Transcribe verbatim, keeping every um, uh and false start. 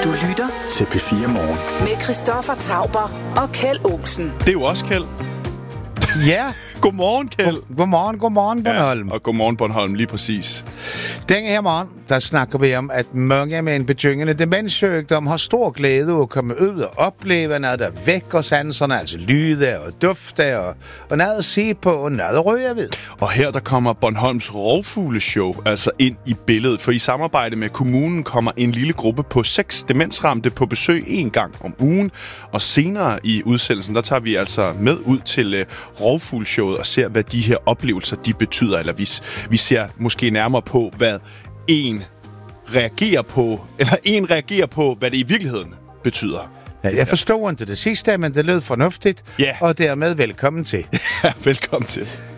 Du lytter til P fire Morgen. Med Christoffer Tauber og Kjeld Olsen. Det er jo også Kjeld. Ja. Godmorgen, Kjeld. God, godmorgen, godmorgen, Bornholm. Ja, og godmorgen, Bornholm, lige præcis. Denne her morgen, der snakker vi om, at mange med en betyngende demenssygdom har stor glæde af at komme ud og opleve noget, der vækker sanserne, altså lyde og dufte og, og noget at se på og noget at røre ved. Og her der kommer Bornholms Rovfugleshow altså ind i billedet, for i samarbejde med kommunen kommer en lille gruppe på seks demensramte på besøg en gang om ugen, og senere i udsendelsen, der tager vi altså med ud til uh, Rovfugleshowet og ser, hvad de her oplevelser, de betyder, eller vi, vi ser måske nærmere på, hvad en reagerer på, eller en reagerer på, hvad det i virkeligheden betyder. Ja, jeg forstår ikke det sidste, men det lød fornuftigt, ja. Og dermed velkommen til. Velkommen til.